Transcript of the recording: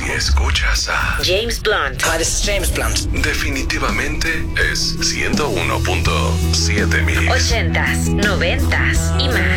escuchas a James Blunt. Hi, this is James Blunt. definitivamente es 101.7 Mix. 80s, 90s y más.